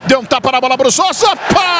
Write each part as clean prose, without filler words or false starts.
deu um tapa na bola pro Sosa,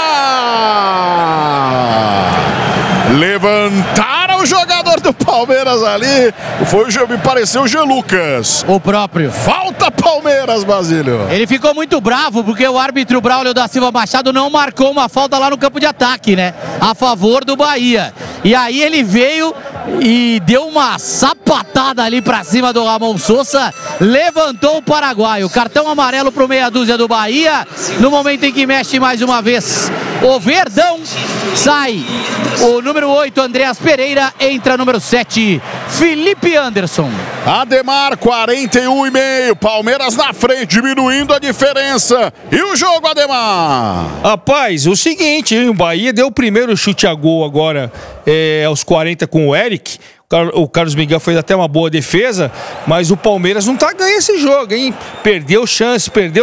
levantaram o jogador do Palmeiras ali, me pareceu o Jean Lucas. O próprio. Falta Palmeiras, Basílio. Ele ficou muito bravo porque o árbitro Braulio da Silva Machado não marcou uma falta lá no campo de ataque, né? A favor do Bahia. E aí ele veio e deu uma sapatada ali pra cima do Ramon Sosa, levantou o paraguaio. Cartão amarelo pro meia dúzia do Bahia, no momento em que mexe mais uma vez o Verdão. Sai o número 8, Andreas Pereira, entra número 7, Felipe Anderson. Ademar, 41,5, Palmeiras na frente, diminuindo a diferença. E o jogo, Ademar? Rapaz, o seguinte, hein? O Bahia deu o primeiro chute a gol agora aos 40 com o Eric. O Carlos Miguel fez até uma boa defesa, mas o Palmeiras não tá ganhando esse jogo, hein? Perdeu chance.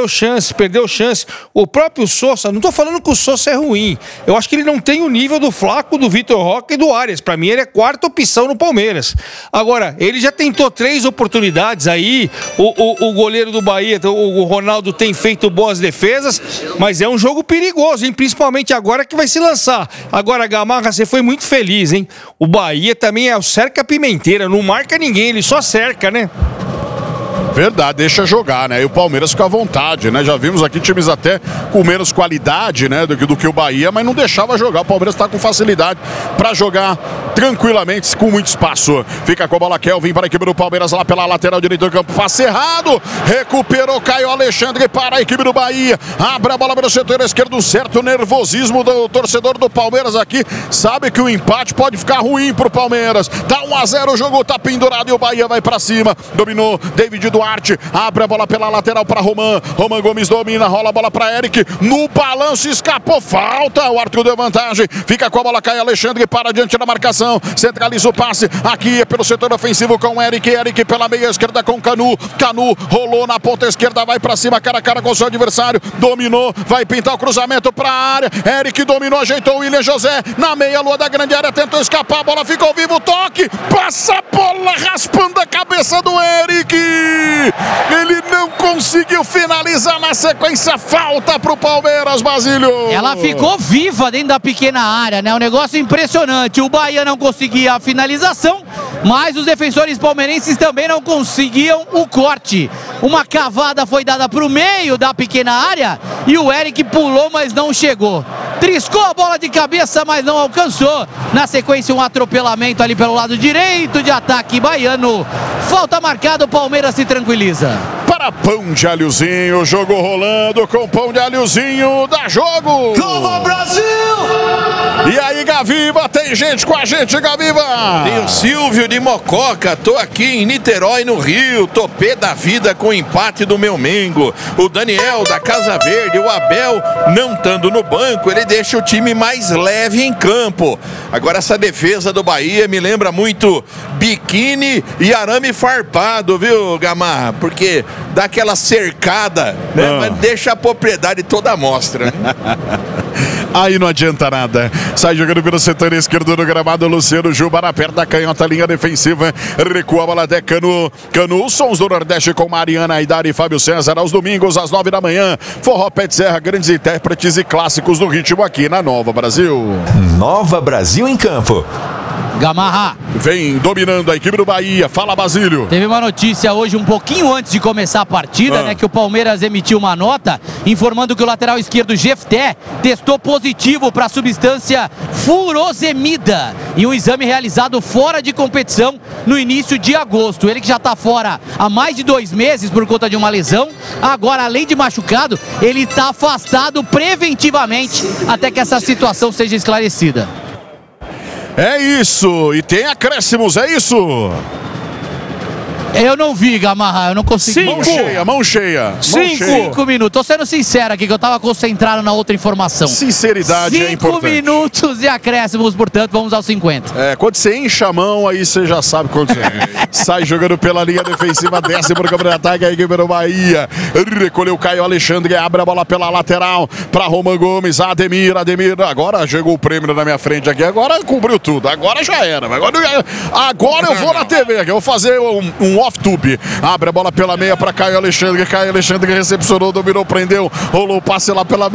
O próprio Sosa, não tô falando que o Sosa é ruim. Eu acho que ele não tem o nível do Flaco, do Vitor Roque e do Arias. Pra mim, ele é quarta opção no Palmeiras. Agora, ele já tentou 3 oportunidades aí. O goleiro do Bahia, o Ronaldo, tem feito boas defesas, mas é um jogo perigoso, hein? Principalmente agora que vai se lançar. Agora, Gamarra, você foi muito feliz, hein? O Bahia também é o cerca pimenteira, não marca ninguém, ele só cerca, né? Verdade, deixa jogar, né? E o Palmeiras fica à vontade, né? Já vimos aqui times até com menos qualidade, né? Do que o Bahia, mas não deixava jogar. O Palmeiras tá com facilidade para jogar tranquilamente, com muito espaço. Fica com a bola Kelvin para a equipe do Palmeiras lá pela lateral direita do campo. Passe errado, recuperou Caio Alexandre para a equipe do Bahia. Abre a bola pelo setor esquerdo, um certo nervosismo do torcedor do Palmeiras aqui. Sabe que o empate pode ficar ruim pro Palmeiras. Tá 1-0, o jogo tá pendurado e o Bahia vai para cima. Dominou David Duarte, abre a bola pela lateral para Roman Gomes domina, rola a bola para Eric, no balanço escapou, falta, o Arthur deu vantagem, fica com a bola, Caio Alexandre para diante da marcação, centraliza o passe, aqui é pelo setor ofensivo com Eric pela meia esquerda com Canu rolou na ponta esquerda, vai para cima, cara a cara com o seu adversário, dominou, vai pintar o cruzamento para a área, Eric dominou, ajeitou o William José, na meia lua da grande área, tentou escapar, a bola ficou vivo, toque, passa a bola raspando a cabeça do Eric. Ele não conseguiu finalizar na sequência, falta pro Palmeiras, Basílio. Ela ficou viva dentro da pequena área, né? Um negócio impressionante. O Bahia não conseguia a finalização, mas os defensores palmeirenses também não conseguiam o corte. Uma cavada foi dada pro meio da pequena área e o Eric pulou, mas não chegou. Triscou a bola de cabeça, mas não alcançou. Na sequência, um atropelamento ali pelo lado direito de ataque baiano. Falta marcada, o Palmeiras se tranquiliza. Para Pão de Alhozinho, jogo rolando com Pão de Alhozinho, dá jogo! Nova Brasil! E aí, Gaviva, tem gente com a gente, Gaviva! Tem o Silvio de Mococa, tô aqui em Niterói, no Rio, tô pé da vida com o empate do meu Mengo. O Daniel da Casa Verde, o Abel, não estando no banco, ele deixa o time mais leve em campo. Agora essa defesa do Bahia me lembra muito biquíni e arame farpado, viu, Gamarra? Porque dá aquela cercada, né? Mas deixa a propriedade toda à mostra, né? Aí não adianta nada. Sai jogando pelo setor esquerdo do gramado, Luciano Juba perto da canhota, linha defensiva. Recua a bola até Canu. Os sons do Nordeste com Mariana Aidar e Fábio César aos domingos às 9 da manhã. Forró Pé de Serra, grandes intérpretes e clássicos do ritmo aqui na Nova Brasil. Nova Brasil em campo. Gamarra. Vem dominando a equipe do Bahia. Fala, Basílio. Teve uma notícia hoje, um pouquinho antes de começar a partida, né? Que o Palmeiras emitiu uma nota informando que o lateral esquerdo Jefté testou positivo para a substância furosemida em um exame realizado fora de competição no início de agosto. Ele que já está fora há mais de 2 meses por conta de uma lesão. Agora, além de machucado, ele está afastado preventivamente até que essa situação seja esclarecida. É isso, e tem acréscimos, é isso? Eu não vi, Gamarra, eu não consegui. Mão cheia. 5 minutos. Tô sendo sincero aqui, que eu tava concentrado na outra informação. Sinceridade é importante. 5 minutos de acréscimos, portanto, vamos aos 50. Quando você enche a mão, aí você já sabe quando sai jogando pela linha defensiva, desce por campo de ataque, a equipe do Bahia. Recolheu o Caio Alexandre, abre a bola pela lateral para Roman Gomes, Ademir. Agora chegou o prêmio na minha frente aqui, agora cobriu tudo, agora já era. Agora eu vou na TV aqui, eu vou fazer um off-tube. Abre a bola pela meia para Caio Alexandre. Caio Alexandre recepcionou, dominou, prendeu, rolou o passe lá pela